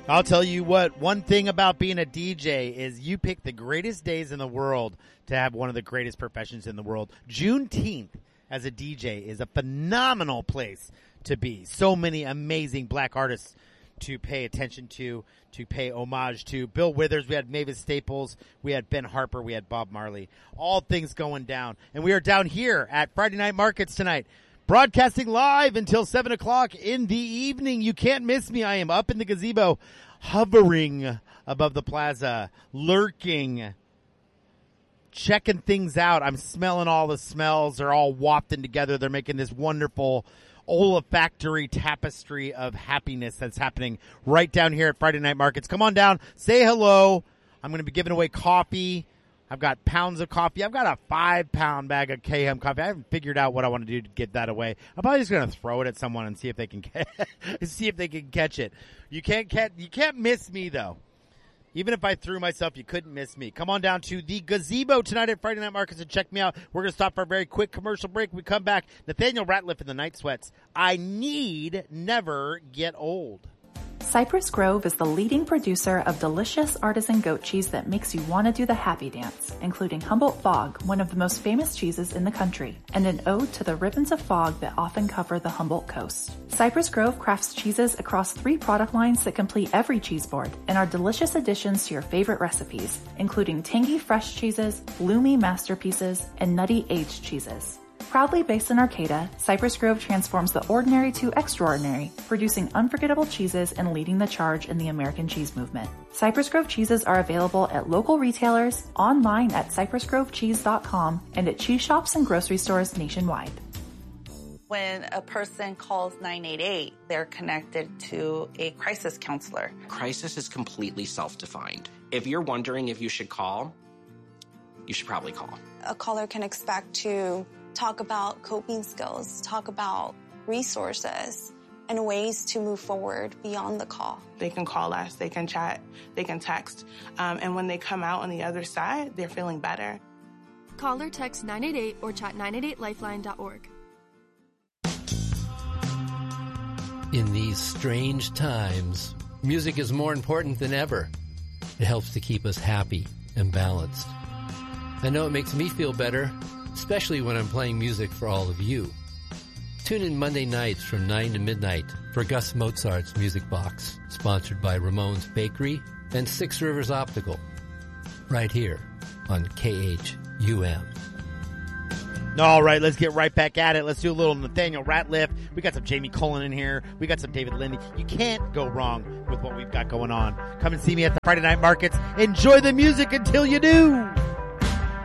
I'll tell you what, one thing about being a DJ is you pick the greatest days in the world to have one of the greatest professions in the world. Juneteenth as a DJ is a phenomenal place to be. So many amazing black artists to pay attention to pay homage to. Bill Withers, we had Mavis Staples, we had Ben Harper, we had Bob Marley. All things going down. And we are down here at Friday Night Markets tonight, broadcasting live until 7 o'clock in the evening. You can't miss me. I am up in the gazebo, hovering above the plaza, lurking, checking things out. I'm smelling all the smells. They're all wafting together. They're making this wonderful olfactory tapestry of happiness that's happening right down here at Friday Night Markets. Come on down. Say hello. I'm going to be giving away coffee. I've got pounds of coffee. I've got a 5-pound bag of KM coffee. I haven't figured out what I want to do to get that away. I'm probably just going to throw it at someone and see if they can catch it. You can't miss me though. Even if I threw myself, you couldn't miss me. Come on down to the gazebo tonight at Friday Night Markets and check me out. We're going to stop for a very quick commercial break. When we come back, Nathaniel Ratliff in the Night Sweats. I need never get old. Cypress Grove is the leading producer of delicious artisan goat cheese that makes you want to do the happy dance, including Humboldt Fog, one of the most famous cheeses in the country, and an ode to the ribbons of fog that often cover the Humboldt coast. Cypress Grove crafts cheeses across 3 product lines that complete every cheese board and are delicious additions to your favorite recipes, including tangy fresh cheeses, bloomy masterpieces, and nutty aged cheeses. Proudly based in Arcata, Cypress Grove transforms the ordinary to extraordinary, producing unforgettable cheeses and leading the charge in the American cheese movement. Cypress Grove cheeses are available at local retailers, online at cypressgrovecheese.com, and at cheese shops and grocery stores nationwide. When a person calls 988, they're connected to a crisis counselor. Crisis is completely self-defined. If you're wondering if you should call, you should probably call. A caller can expect to talk about coping skills, talk about resources, and ways to move forward beyond the call. They can call us, they can chat, they can text, and when they come out on the other side, they're feeling better. Call or text 988 or chat 988lifeline.org. In these strange times, music is more important than ever. It helps to keep us happy and balanced. I know it makes me feel better, especially when I'm playing music for all of you. Tune in Monday nights from 9 to midnight for Gus Mozart's Music Box, sponsored by Ramon's Bakery and Six Rivers Optical, right here on KHUM. All right, let's get right back at it. Let's do a little Nathaniel Ratliff. We got some Jamie Cullen in here. We got some David Lindy. You can't go wrong with what we've got going on. Come and see me at the Friday Night Markets. Enjoy the music until you do.